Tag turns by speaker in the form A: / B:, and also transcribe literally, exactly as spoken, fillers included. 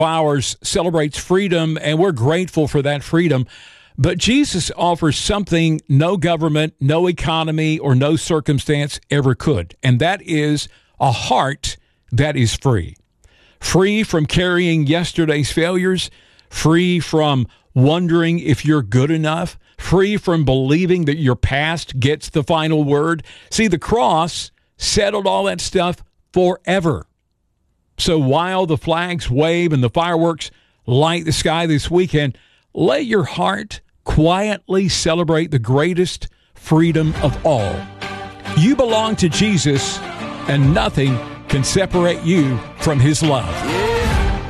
A: Ours celebrates freedom, and we're grateful for that freedom. But Jesus offers something no government, no economy, or no circumstance ever could, and that is a heart that is free. Free from carrying yesterday's failures, free from wondering if you're good enough, free from believing that your past gets the final word. See, the cross settled all that stuff forever. So while the flags wave and the fireworks light the sky this weekend, let your heart quietly celebrate the greatest freedom of all. You belong to Jesus, and nothing can separate you from his love.